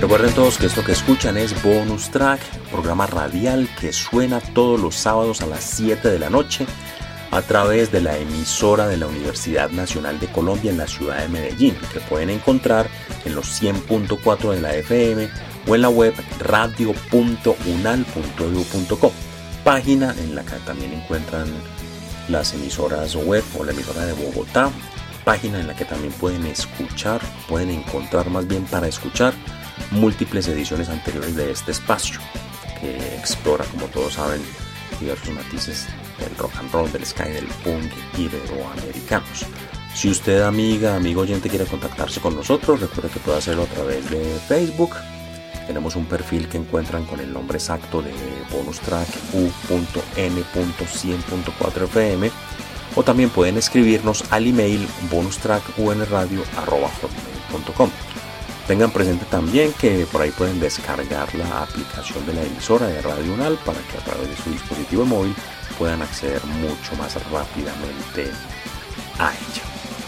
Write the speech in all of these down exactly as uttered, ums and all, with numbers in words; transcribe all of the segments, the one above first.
Recuerden todos que esto que escuchan es Bonus Track, programa radial que suena todos los sábados a las siete de la noche a través de la emisora de la Universidad Nacional de Colombia en la ciudad de Medellín, que pueden encontrar en los cien punto cuatro de la F M o en la web radio punto unal punto edu punto co, página en la que también encuentran las emisoras web o la emisora de Bogotá, página en la que también pueden escuchar, pueden encontrar más bien para escuchar múltiples ediciones anteriores de este espacio que explora, como todos saben, diversos matices del rock and roll, del ska y del punk iberoamericanos. Si usted, amiga, amigo oyente, quiere contactarse con nosotros, recuerde que puede hacerlo a través de Facebook. Tenemos un perfil que encuentran con el nombre exacto de Bonus Track u punto ene punto cien punto cuatro F M, o también pueden escribirnos al email bonustrackunradio arroba hotmail punto com. Tengan presente también que por ahí pueden descargar la aplicación de la emisora de Radio Unal para que a través de su dispositivo móvil puedan acceder mucho más rápidamente a ella.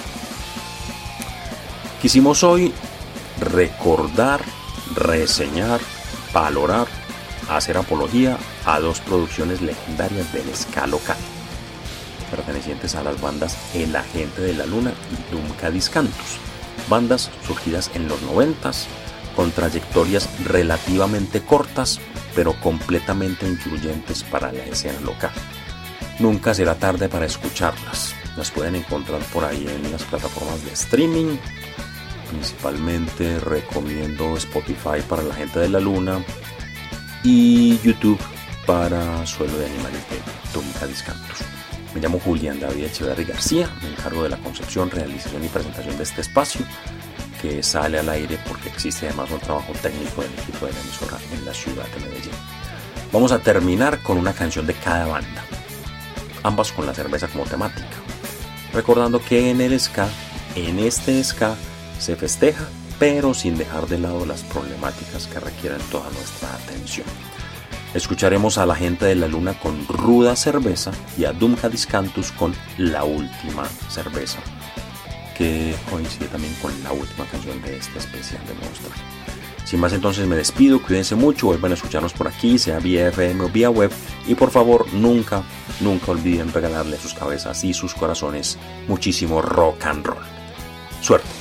Quisimos hoy recordar, reseñar, valorar, hacer apología a dos producciones legendarias del ska local, pertenecientes a las bandas El Agente de la Luna y Dumka Discantus, bandas surgidas en los noventas, con trayectorias relativamente cortas, pero completamente influyentes para la escena local. Nunca será tarde para escucharlas. Las pueden encontrar por ahí en las plataformas de streaming. Principalmente recomiendo Spotify para La Gente de la Luna y YouTube para Suelo de Animales de Dumka Discantus. Me llamo Julián David Echeverry García, me encargo de la concepción, realización y presentación de este espacio, que sale al aire porque existe además un trabajo técnico del equipo de la emisora en la ciudad de Medellín. Vamos a terminar con una canción de cada banda, ambas con la cerveza como temática, recordando que en el ska, en este ska, se festeja, pero sin dejar de lado las problemáticas que requieren toda nuestra atención. Escucharemos a La Gente de la Luna con Ruda Cerveza y a Dumka Discantus con La Última Cerveza, que coincide también con la última canción de este especial de Monster. Sin más, entonces me despido, cuídense mucho, vuelvan a escucharnos por aquí, sea vía F M o vía web, y por favor nunca, nunca olviden regalarle a sus cabezas y sus corazones muchísimo rock and roll. Suerte.